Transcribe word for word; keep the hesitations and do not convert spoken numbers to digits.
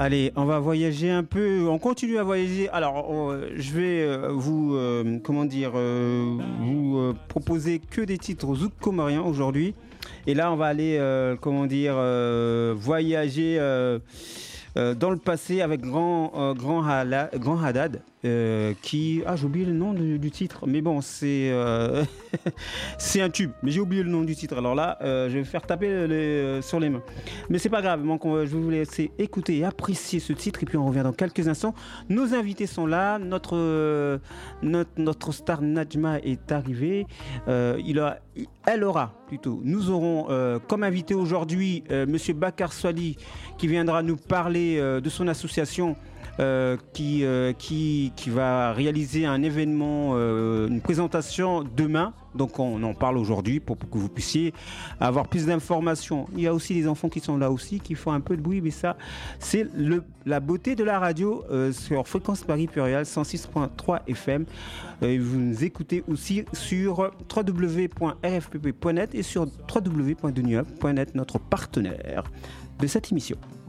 Allez, on va voyager un peu, on continue à voyager. Alors, on- je vais euh, vous, euh, comment dire, euh, vous euh, proposer que des titres zouk comoriens aujourd'hui. Et là, on va aller, euh, comment dire, euh, voyager euh, euh, dans le passé avec Grand, euh, Grand, Hala- Grand Haddad, euh, qui... Ah, j'ai oublié le nom du, du titre, mais bon, c'est euh, c'est un tube, mais j'ai oublié le nom du titre. Alors là, euh, je vais faire taper les- euh, sur les mains. Mais c'est pas grave, donc, on- je vais vous laisser écouter et apprécier ce titre, et puis on revient dans quelques instants. Nos invités sont là, notre, euh, notre, notre star Najma est arrivée. Euh, il a, elle aura plutôt, nous aurons euh, comme invité aujourd'hui euh, Monsieur Bakar Swali, qui viendra nous parler euh, de son association euh, qui, euh, qui, qui va réaliser un événement, euh, une présentation demain. Donc on en parle aujourd'hui pour, pour que vous puissiez avoir plus d'informations. Il y a aussi les enfants qui sont là aussi, qui font un peu de bruit, mais ça, c'est le, la beauté de la radio euh, sur Fréquence Paris Plurial cent six point trois F M. Euh, vous nous écoutez aussi sur w w w point r f p p point net et sur w w w point duniop point net, notre partenaire de cette émission.